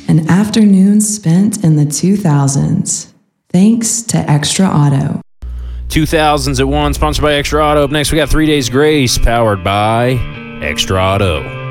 An afternoon spent in the 2000s. Thanks to Extra Auto. 2000s at 1, sponsored by Extra Auto. Up next, we got 3 Days Grace, powered by Extra Auto.